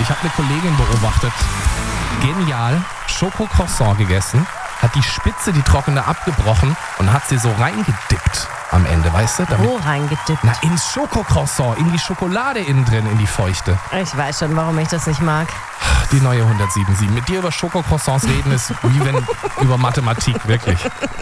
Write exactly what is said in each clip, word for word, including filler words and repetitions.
Ich habe eine Kollegin beobachtet, genial, Schokocroissant gegessen, hat die Spitze, die trockene, abgebrochen und hat sie so reingedippt am Ende, weißt du? Damit, Wo reingedippt? na, ins Schokocroissant, in die Schokolade innen drin, in die Feuchte. Ich weiß schon, warum ich das nicht mag. Die neue hundertsiebenundsiebzig. Mit dir über Schokocroissants reden ist wie wenn über Mathematik, wirklich.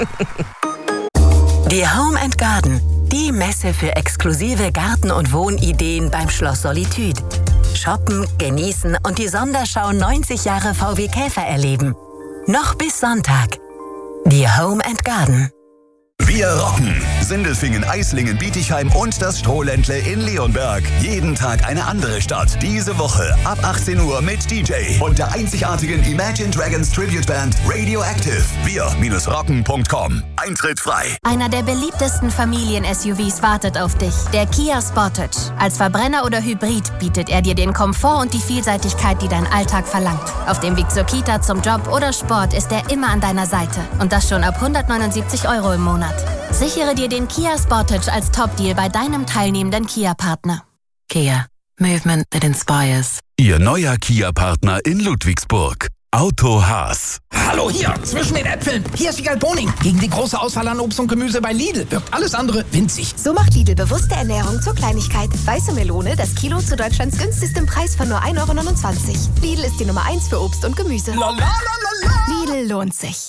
Die Home and Garden, die Messe für exklusive Garten- und Wohnideen beim Schloss Solitude. Shoppen, genießen und die Sonderschau neunzig Jahre V W Käfer erleben. Noch bis Sonntag. Die Home and Garden. Wir rocken! Sindelfingen, Eislingen, Bietigheim und das Strohländle in Leonberg. Jeden Tag eine andere Stadt. Diese Woche ab achtzehn Uhr mit D J und der einzigartigen Imagine Dragons Tribute Band Radioactive. wir rocken punkt com. Eintritt frei. Einer der beliebtesten Familien-S U Vs wartet auf dich. Der Kia Sportage. Als Verbrenner oder Hybrid bietet er dir den Komfort und die Vielseitigkeit, die dein Alltag verlangt. Auf dem Weg zur Kita, zum Job oder Sport ist er immer an deiner Seite. Und das schon ab hundertneunundsiebzig Euro im Monat. Sichere dir den Kia Sportage als Top-Deal bei deinem teilnehmenden Kia-Partner. Kia. Movement that inspires. Ihr neuer Kia-Partner in Ludwigsburg. Auto Haas. Hallo hier, zwischen den Äpfeln. Hier ist Wiegald Boning. Gegen die große Auswahl an Obst und Gemüse bei Lidl wirkt alles andere winzig. So macht Lidl bewusste Ernährung zur Kleinigkeit. Weiße Melone, das Kilo zu Deutschlands günstigstem Preis von nur ein Euro neunundzwanzig. Lidl ist die Nummer eins für Obst und Gemüse. Lidl lohnt sich.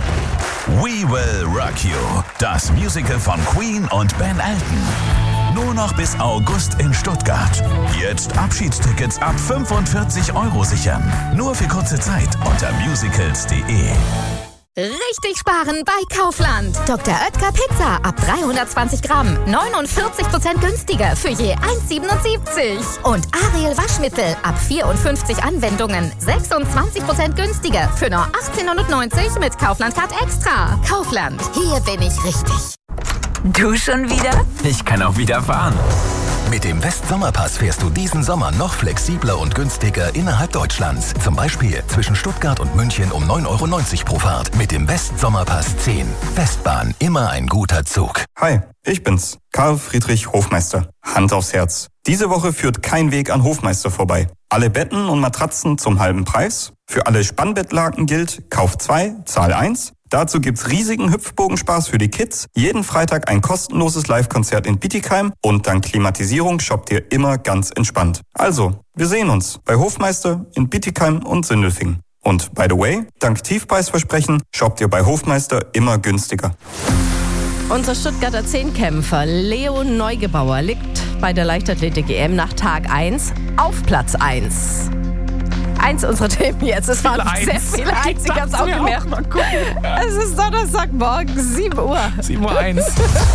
We Will Rock You. Das Musical von Queen und Ben Elton. Nur noch bis August in Stuttgart. Jetzt Abschiedstickets ab fünfundvierzig Euro sichern. Nur für kurze Zeit unter musicals punkt de. Richtig sparen bei Kaufland. Doktor Oetker Pizza ab dreihundertzwanzig Gramm. neunundvierzig Prozent günstiger für je eins Euro siebenundsiebzig. Und Ariel Waschmittel ab vierundfünfzig Anwendungen. sechsundzwanzig Prozent günstiger für nur achtzehn neunundneunzig mit Kaufland Card Extra. Kaufland. Hier bin ich richtig. Du schon wieder? Ich kann auch wieder fahren. Mit dem West-Sommerpass fährst du diesen Sommer noch flexibler und günstiger innerhalb Deutschlands. Zum Beispiel zwischen Stuttgart und München um neun Euro neunzig pro Fahrt. Mit dem West-Sommerpass zehn. Westbahn, immer ein guter Zug. Hi, ich bin's, Karl Friedrich Hofmeister. Hand aufs Herz. Diese Woche führt kein Weg an Hofmeister vorbei. Alle Betten und Matratzen zum halben Preis. Für alle Spannbettlaken gilt, kauf zwei, zahl eins. Dazu gibt's riesigen Hüpfbogenspaß für die Kids, jeden Freitag ein kostenloses Live-Konzert in Bietigheim und dank Klimatisierung shoppt ihr immer ganz entspannt. Also, wir sehen uns bei Hofmeister in Bietigheim und Sindelfingen. Und by the way, dank Tiefpreisversprechen shoppt ihr bei Hofmeister immer günstiger. Unser Stuttgarter Zehnkämpfer Leo Neugebauer liegt bei der Leichtathletik-E M nach Tag eins auf Platz eins. Eins unserer Themen jetzt. Es waren sehr viele Eins. Ich hab's auch gemerkt. Es ist Donnerstagmorgen, sieben Uhr. sieben Uhr eins.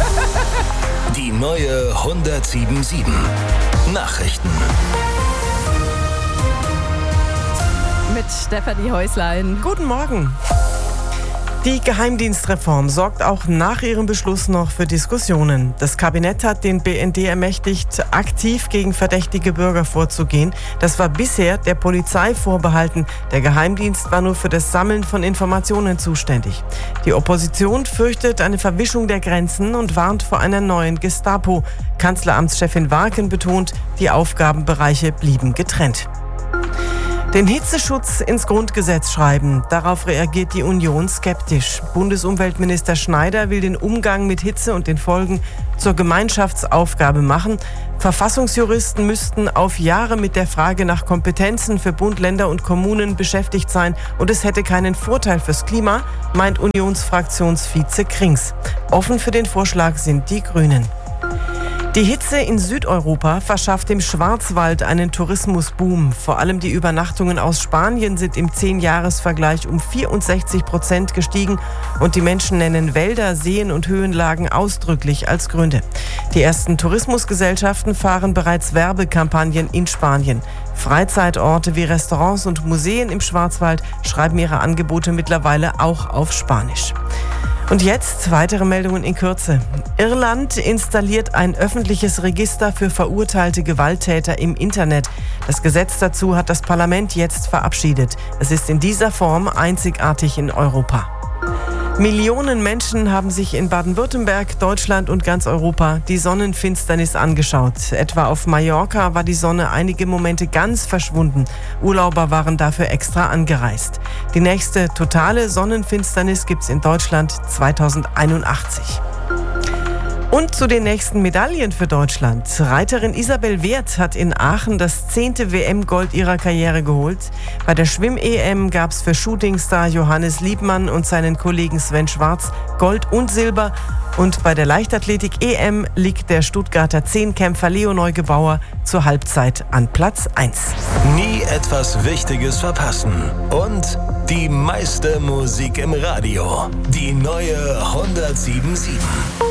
Die neue hundertsiebenundsiebzig. Nachrichten. Mit Stefanie Häuslein. Guten Morgen. Die Geheimdienstreform sorgt auch nach ihrem Beschluss noch für Diskussionen. Das Kabinett hat den B N D ermächtigt, aktiv gegen verdächtige Bürger vorzugehen. Das war bisher der Polizei vorbehalten. Der Geheimdienst war nur für das Sammeln von Informationen zuständig. Die Opposition fürchtet eine Verwischung der Grenzen und warnt vor einer neuen Gestapo. Kanzleramtschefin Warken betont, die Aufgabenbereiche blieben getrennt. Den Hitzeschutz ins Grundgesetz schreiben. Darauf reagiert die Union skeptisch. Bundesumweltminister Schneider will den Umgang mit Hitze und den Folgen zur Gemeinschaftsaufgabe machen. Verfassungsjuristen müssten auf Jahre mit der Frage nach Kompetenzen für Bund, Länder und Kommunen beschäftigt sein und es hätte keinen Vorteil fürs Klima, meint Unionsfraktionsvize Krings. Offen für den Vorschlag sind die Grünen. Die Hitze in Südeuropa verschafft dem Schwarzwald einen Tourismusboom. Vor allem die Übernachtungen aus Spanien sind im zehn-Jahres-Vergleich um vierundsechzig Prozent gestiegen und die Menschen nennen Wälder, Seen und Höhenlagen ausdrücklich als Gründe. Die ersten Tourismusgesellschaften fahren bereits Werbekampagnen in Spanien. Freizeitorte wie Restaurants und Museen im Schwarzwald schreiben ihre Angebote mittlerweile auch auf Spanisch. Und jetzt weitere Meldungen in Kürze. Irland installiert ein öffentliches Register für verurteilte Gewalttäter im Internet. Das Gesetz dazu hat das Parlament jetzt verabschiedet. Es ist in dieser Form einzigartig in Europa. Millionen Menschen haben sich in Baden-Württemberg, Deutschland und ganz Europa die Sonnenfinsternis angeschaut. Etwa auf Mallorca war die Sonne einige Momente ganz verschwunden. Urlauber waren dafür extra angereist. Die nächste totale Sonnenfinsternis gibt's in Deutschland zweitausendeinundachtzig. Und zu den nächsten Medaillen für Deutschland. Reiterin Isabel Wert hat in Aachen das zehnte W M-Gold ihrer Karriere geholt. Bei der Schwimm-E M gab es für Shootingstar Johannes Liebmann und seinen Kollegen Sven Schwarz Gold und Silber. Und bei der Leichtathletik-E M liegt der Stuttgarter Zehnkämpfer Leo Neugebauer zur Halbzeit an Platz eins. Nie etwas Wichtiges verpassen. Und die meiste Musik im Radio. Die neue hundertsieben Komma sieben.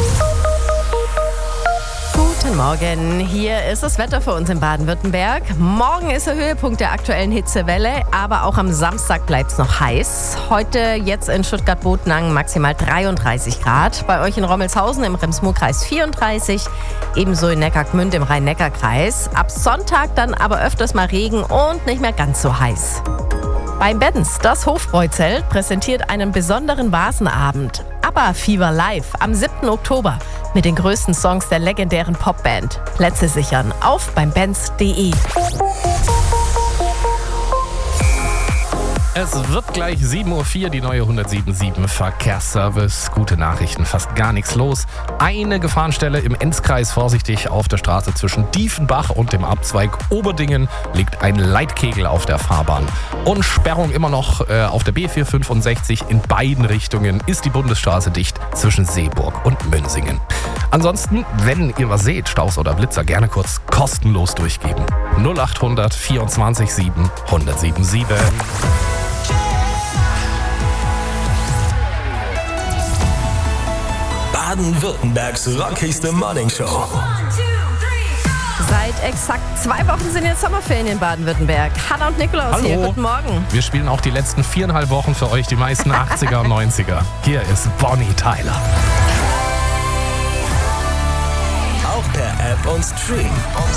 Guten Morgen, hier ist das Wetter für uns in Baden-Württemberg. Morgen ist der Höhepunkt der aktuellen Hitzewelle, aber auch am Samstag bleibt es noch heiß. Heute jetzt in Stuttgart-Bodenang maximal dreiunddreißig Grad. Bei euch in Rommelshausen im Rems-Murr-Kreis vierunddreißig, ebenso in Neckargmünd im Rhein-Neckar-Kreis. Ab Sonntag dann aber öfters mal Regen und nicht mehr ganz so heiß. Beim Beddens, das Hofbräuzelt, präsentiert einen besonderen Vasenabend. ABBA Fever Live am siebten Oktober mit den größten Songs der legendären Popband. Plätze sichern auf beim benz punkt de. Es wird gleich sieben Uhr vier, die neue hundertsieben Komma sieben Verkehrsservice. Gute Nachrichten, fast gar nichts los. Eine Gefahrenstelle im Enzkreis, vorsichtig auf der Straße zwischen Diefenbach und dem Abzweig Oberdingen liegt ein Leitkegel auf der Fahrbahn. Und Sperrung immer noch äh, auf der B vierhundertfünfundsechzig. In beiden Richtungen ist die Bundesstraße dicht zwischen Seeburg und Münsingen. Ansonsten, wenn ihr was seht, Staus oder Blitzer, gerne kurz kostenlos durchgeben. null achthundert vierundzwanzig sieben hundertsieben sieben. Baden-Württembergs rockigste Morningshow. Seit exakt zwei Wochen sind jetzt Sommerferien in Baden-Württemberg. Hanna und Nikolaus Hallo. hier, guten Morgen. Wir spielen auch die letzten viereinhalb Wochen für euch die meisten achtziger und neunziger. Hier ist Bonnie Tyler. Auch per App und Stream.